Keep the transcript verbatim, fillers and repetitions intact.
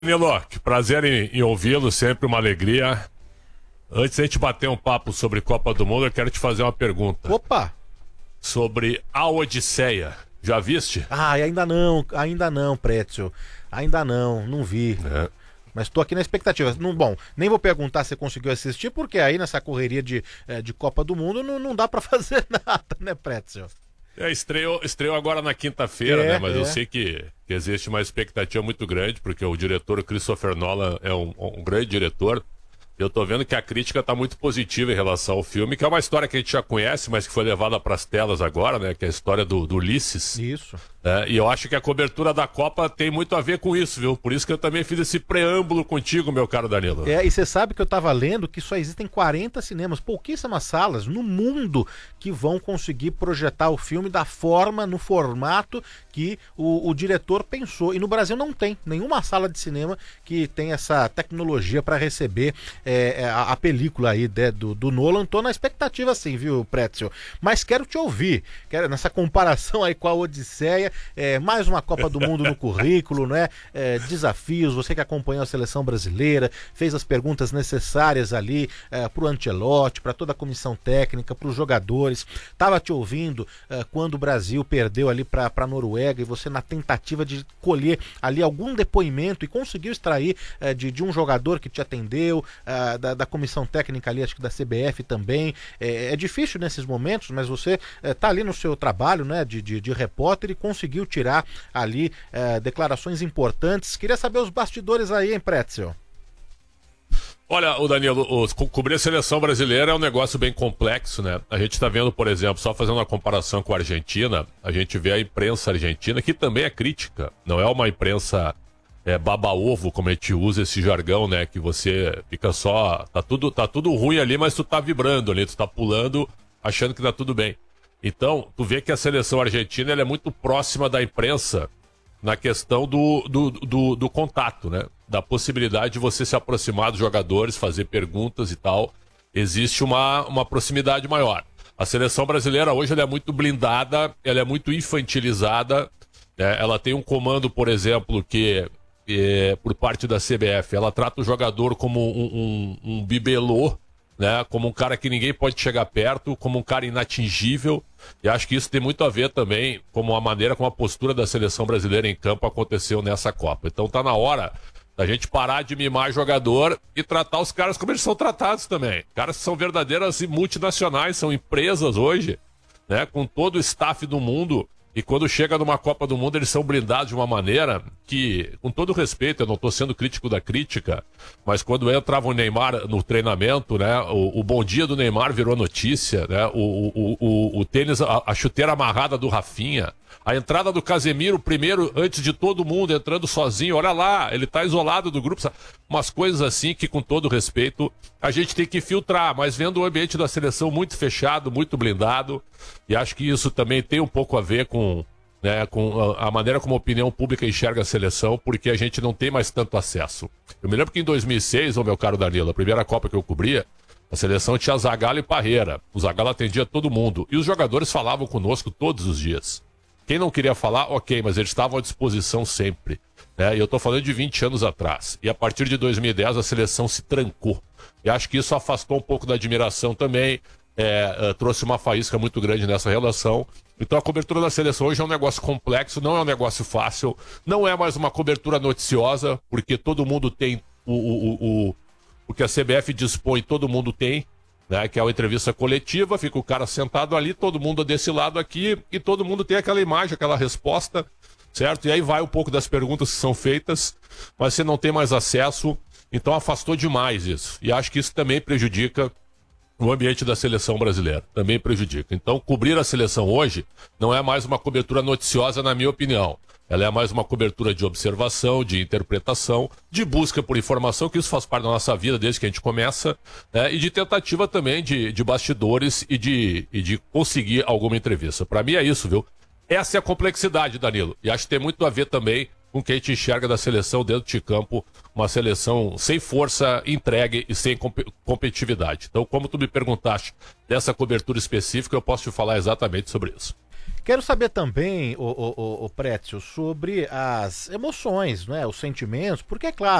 Danilo, que prazer em, em ouvi-lo, sempre uma alegria. Antes de a gente bater um papo sobre Copa do Mundo, eu quero te fazer uma pergunta. Opa! Sobre a Odisseia. Já viste? Ah, ainda não, ainda não, Pretzel. Ainda não, não vi. É. Mas estou aqui na expectativa. Não, bom, nem vou perguntar se conseguiu assistir, porque aí nessa correria de, de Copa do Mundo não, não dá para fazer nada, né, Pretzel? É, estreou, estreou agora na quinta-feira, É, né? Mas é. eu sei que, que existe uma expectativa muito grande, porque o diretor Christopher Nolan é um, um grande diretor. Eu tô vendo que a crítica tá muito positiva em relação ao filme, que é uma história que a gente já conhece, mas que foi levada para as telas agora, né? Que é a história do, do Ulisses. Isso. É, e eu acho que a cobertura da Copa tem muito a ver com isso, viu? Por isso que eu também fiz esse preâmbulo contigo, meu caro Danilo. É, e você sabe que eu tava lendo que só existem quarenta cinemas, pouquíssimas salas no mundo que vão conseguir projetar o filme da forma, no formato que o, o diretor pensou. E no Brasil não tem nenhuma sala de cinema que tem essa tecnologia para receber é, a, a película aí né, do, do Nolan. Tô na expectativa sim, viu, Pretzel? Mas quero te ouvir, quero, nessa comparação aí com a Odisseia, é, mais uma Copa do Mundo no currículo, né? É, desafios, você que acompanhou a seleção brasileira, fez as perguntas necessárias ali é, pro Ancelotti, para toda a comissão técnica, para os jogadores. Tava te ouvindo é, quando o Brasil perdeu ali para a Noruega e você na tentativa de colher ali algum depoimento e conseguiu extrair é, de, de um jogador que te atendeu, é, da, da comissão técnica ali, acho que da C B F também. É, é difícil nesses momentos, mas você é, tá ali no seu trabalho, né, de, de, de repórter e conseguiu tirar ali é, declarações importantes. Queria saber os bastidores aí, hein, Pretzel? Olha, o Danilo, o, co- cobrir a seleção brasileira é um negócio bem complexo, né? A gente tá vendo, por exemplo, só fazendo uma comparação com a Argentina, a gente vê a imprensa argentina, que também é crítica, não é uma imprensa é, baba-ovo, como a gente usa esse jargão, né? Que você fica só... Tá tudo, tá tudo ruim ali, mas tu tá vibrando ali, tu tá pulando, achando que tá tudo bem. Então, tu vê que a seleção argentina ela é muito próxima da imprensa na questão do, do, do, do contato, né? Da possibilidade de você se aproximar dos jogadores, fazer perguntas e tal. Existe uma, uma proximidade maior. A seleção brasileira hoje ela é muito blindada, ela é muito infantilizada, né? Ela tem um comando, por exemplo, que é, por parte da C B F, ela trata o jogador como um, um, um bibelô, né? Como um cara que ninguém pode chegar perto, como um cara inatingível. E acho que isso tem muito a ver também com a maneira como a postura da seleção brasileira em campo aconteceu nessa Copa. Então tá na hora da gente parar de mimar jogador e tratar os caras como eles são tratados também. Caras que são verdadeiras multinacionais, são empresas hoje, né? Com todo o staff do mundo. E quando chega numa Copa do Mundo, eles são blindados de uma maneira que, com todo respeito, eu não estou sendo crítico da crítica, mas quando entrava o Neymar no treinamento, né, o, o bom dia do Neymar virou notícia, né, o, o, o, o tênis, a, a chuteira amarrada do Rafinha, a entrada do Casemiro primeiro, antes de todo mundo, entrando sozinho, olha lá, ele está isolado do grupo, sabe? Umas coisas assim que, com todo respeito, a gente tem que filtrar, mas vendo o ambiente da seleção muito fechado, muito blindado, e acho que isso também tem um pouco a ver com, né, com a, a maneira como a opinião pública enxerga a seleção, porque a gente não tem mais tanto acesso. Eu me lembro que em dois mil e seis, ô meu caro Danilo, a primeira Copa que eu cobria, a seleção tinha Zagallo e Parreira. O Zagallo atendia todo mundo, e os jogadores falavam conosco todos os dias. Quem não queria falar, ok, mas eles estavam à disposição sempre. Né? E eu estou falando de vinte anos atrás. E a partir de dois mil e dez a seleção se trancou. E acho que isso afastou um pouco da admiração também, é, é, trouxe uma faísca muito grande nessa relação. Então a cobertura da seleção hoje é um negócio complexo, não é um negócio fácil, não é mais uma cobertura noticiosa, porque todo mundo tem o, o, o, o, o que a C B F dispõe, todo mundo tem. Né, que é uma entrevista coletiva, fica o cara sentado ali, todo mundo desse lado aqui, e todo mundo tem aquela imagem, aquela resposta, certo? E aí vai um pouco das perguntas que são feitas, mas você não tem mais acesso, então afastou demais isso. E acho que isso também prejudica o ambiente da seleção brasileira, também prejudica. Então, cobrir a seleção hoje não é mais uma cobertura noticiosa, na minha opinião. Ela é mais uma cobertura de observação, de interpretação, de busca por informação, que isso faz parte da nossa vida desde que a gente começa, né? E de tentativa também de, de bastidores e de, e de conseguir alguma entrevista. Para mim é isso, viu? Essa é a complexidade, Danilo. E acho que tem muito a ver também com o que a gente enxerga da seleção dentro de campo, uma seleção sem força, entregue e sem comp- competitividade. Então, como tu me perguntaste dessa cobertura específica, eu posso te falar exatamente sobre isso. Quero saber também, o, o, o, o Prétio, sobre as emoções, né, os sentimentos, porque, é claro,